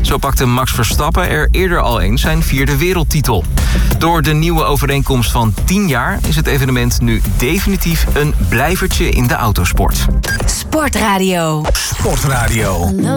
Zo pakte Max Verstappen er eerder al eens zijn 4e wereldtitel. Door de nieuwe overeenkomst van 10 jaar is het evenement nu definitief een blijvertje in de autosport. Sportradio. Sportradio.